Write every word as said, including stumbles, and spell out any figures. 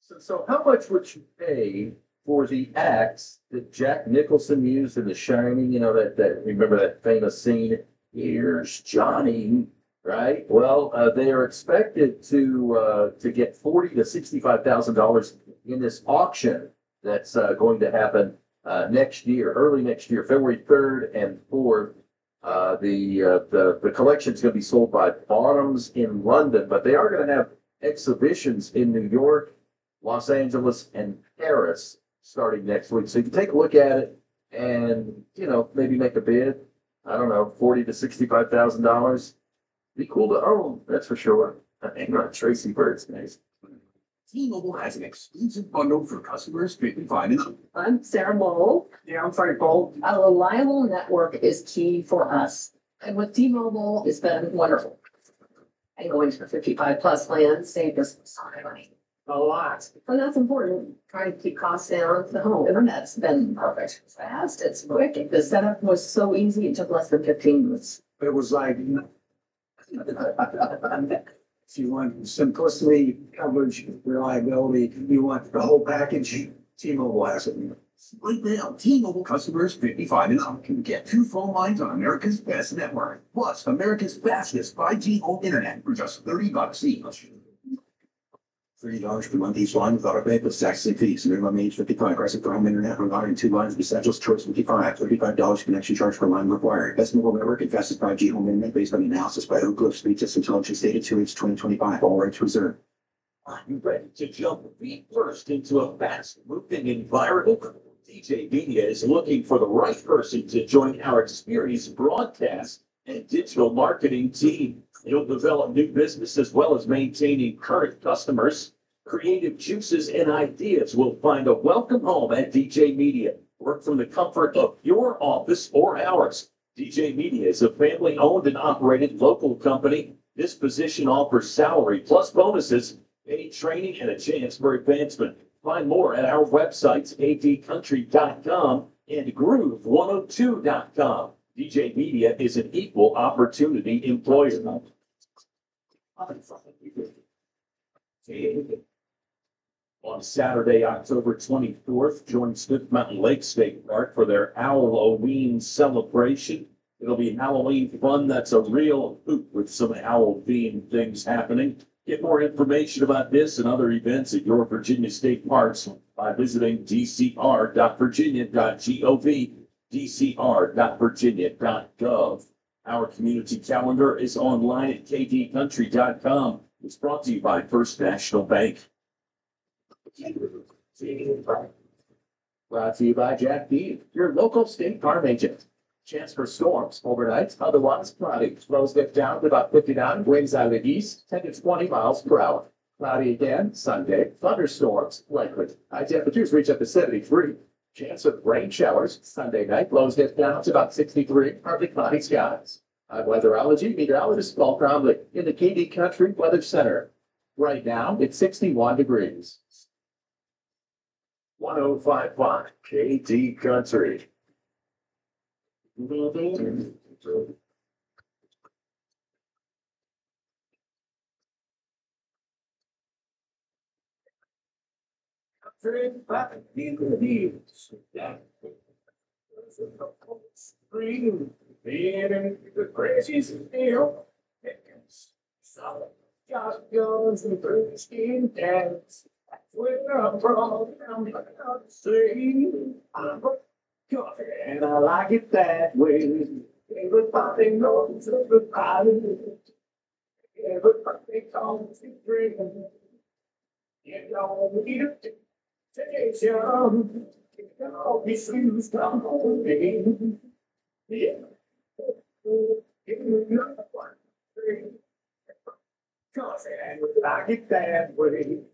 So, so how much would you pay for the axe that Jack Nicholson used in The Shining? You know, that, that, remember that famous scene? Here's Johnny, right? Well, uh, they are expected to, uh, to get forty to sixty-five thousand dollars in this auction that's, uh, going to happen, uh, next year, early next year, February third and fourth. Uh, the, uh, the, the collection's gonna be sold by Bottoms in London, but they are gonna have exhibitions in New York, Los Angeles, and Paris starting next week. So you can take a look at it and, you know, maybe make a bid. I don't know, forty to sixty-five thousand dollars. Be cool to own, that's for sure. Hang on, Tracy Bird's nice. T-Mobile has an exclusive bundle for customers fifty-five and up. I'm Sarah Mole. Yeah, I'm sorry, Paul. A reliable network is key for us. And with T-Mobile, it's been wonderful. And going to the fifty-five plus plan saved us so much money. A lot. And that's important, trying to keep costs down. The home internet's been perfect. It's fast, it's quick. The setup was so easy, it took less than fifteen minutes. It was like, if you want simplicity, coverage, reliability, you want the whole package, T-Mobile has it. Right now, T-Mobile customers fifty-five and up can get two phone lines on America's best network, plus America's fastest five G home internet for just thirty bucks each. Thirty dollars per month each line with auto pay plus taxes and fees. Minimum age fifty-five. Aggressive for home internet regarding two lines of essentials. Choice fifty-five. Thirty-five dollars connection charge per line required. Best mobile network and fastest five G home internet based on the analysis by Oak Cliff Speed Test Intelligence data two H twenty twenty-five. All rights reserved. Are you ready to jump feet first into a fast-moving environment? D J Media is looking for the right person to join our experienced broadcast and digital marketing team. You'll develop new business as well as maintaining current customers. Creative juices and ideas will find a welcome home at D J Media. Work from the comfort of your office or ours. D J Media is a family-owned and operated local company. This position offers salary plus bonuses, paid training, and a chance for advancement. Find more at our websites, a d country dot com and groove one oh two dot com. D J Media is an equal opportunity employer. On Saturday, October twenty-fourth, join Smith Mountain Lake State Park for their Halloween celebration. It'll be Halloween fun. That's a real hoot with some Halloween things happening. Get more information about this and other events at your Virginia State Parks by visiting d c r dot virginia dot gov, d c r dot virginia dot gov. Our community calendar is online at k d country dot com. It's brought to you by First National Bank. Brought to you by Jack Dean, your local State Farm agent. Chance for storms overnight, otherwise cloudy. Lows dip down to about fifty-nine, winds out of the east, ten to twenty miles per hour. Cloudy again, Sunday, thunderstorms likely. High temperatures reach up to seventy-three. Chance of rain showers Sunday night, lows dip down to about sixty-three, partly cloudy skies. I'm weatherology meteorologist Paul Cromley in the K D Country Weather Center. Right now, it's sixty-one degrees. one oh five point five K D Country. Spring, being the crazy still. So just goes and through skin dance. We're a program to see. I'm a coffee and I like it that way. Everybody knows everybody. Everybody comes to drink. You don't need a temptation. You know, this is coming. Yeah. You know what? Coffee and I like it that way.